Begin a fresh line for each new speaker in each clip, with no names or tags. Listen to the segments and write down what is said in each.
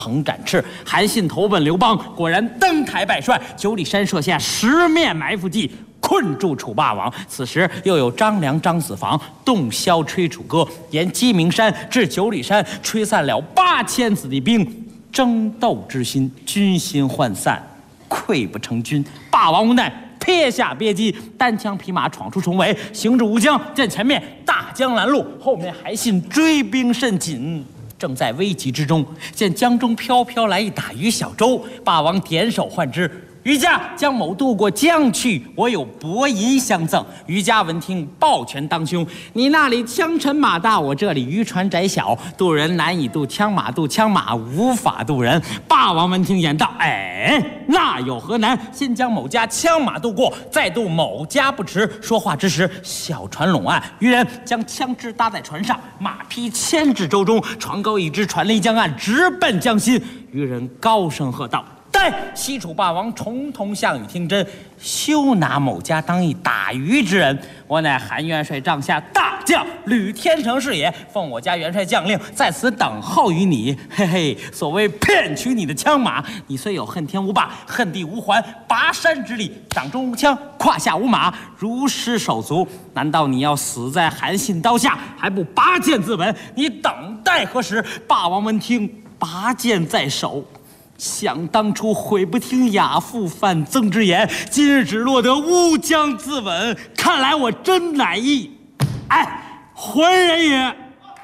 横展翅，韩信投奔刘邦，果然登台拜帅。九里山设下十面埋伏计，困住楚霸王。此时又有张良、张子房洞箫吹楚歌，沿鸡鸣山至九里山，吹散了8000子弟兵。争斗之心，军心涣散，溃不成军。霸王无奈，撇下别姬，单枪匹马闯出重围，行至吴江，见前面大江拦路，后面韩信追兵甚紧。正在危急之中，见江中飘飘来一打鱼小舟，霸王点手唤之。渔家将某渡过江去，我有薄银相赠。渔家闻听，抱拳当胸：你那里枪沉马大，我这里渔船窄小，渡人难以渡枪马，渡枪马无法渡人。霸王闻听言道：哎，那有何难？先将某家枪马渡过，再渡某家不迟。说话之时，小船拢岸，渔人将枪支搭在船上，马匹牵至舟中，船高一只，船离江岸，直奔江心。渔人高声喝道：待西楚霸王重瞳项羽听真，休拿某家当一打鱼之人。我乃韩元帅帐下大将吕天成是也，奉我家元帅将令，在此等候于你。嘿嘿，所谓骗取你的枪马，你虽有恨天无霸，恨地无还，拔山之力，掌中无枪，胯下无马，如失手足。难道你要死在韩信刀下，还不拔剑自刎？你等待何时？霸王闻听，拔剑在手。想当初悔不听亚父范增之言，今日只落得乌江自刎。看来我真乃一浑人也。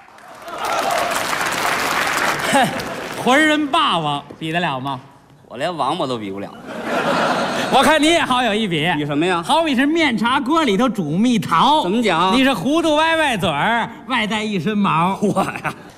浑人霸王比得了吗？
我连王八都比不了。
我看你也好有一比。
比什么呀？
好比是面茶锅里头煮蜜桃。
怎么讲？
你是糊涂歪嘴儿，外带一身毛。
我呀，